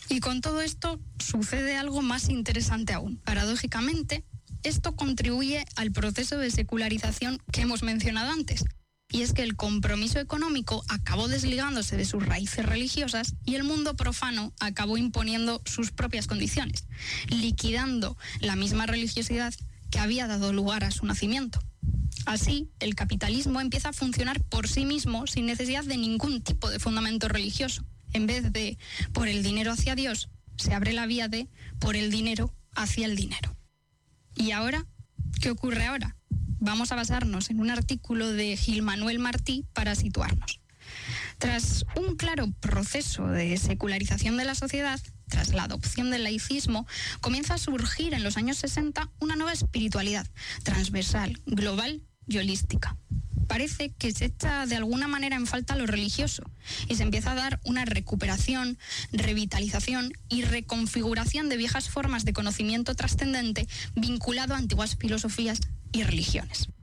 Y con todo esto sucede algo más interesante aún. Paradójicamente, esto contribuye al proceso de secularización que hemos mencionado antes. Y es que el compromiso económico acabó desligándose de sus raíces religiosas y el mundo profano acabó imponiendo sus propias condiciones, liquidando la misma religiosidad que había dado lugar a su nacimiento. Así, el capitalismo empieza a funcionar por sí mismo sin necesidad de ningún tipo de fundamento religioso. En vez de por el dinero hacia Dios, se abre la vía de por el dinero hacia el dinero. ¿Y ahora? ¿Qué ocurre ahora? Vamos a basarnos en un artículo de Gil Manuel Martí para situarnos. Tras un claro proceso de secularización de la sociedad, tras la adopción del laicismo, comienza a surgir en los años 60 una nueva espiritualidad, transversal, global y holística. Parece que se echa de alguna manera en falta lo religioso y se empieza a dar una recuperación, revitalización y reconfiguración de viejas formas de conocimiento trascendente vinculado a antiguas filosofías y religiones.